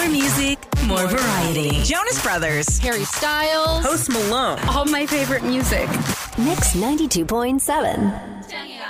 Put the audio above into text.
More music, more variety. Jonas Brothers, Harry Styles, Post Malone. All my favorite music. Mix 92.7.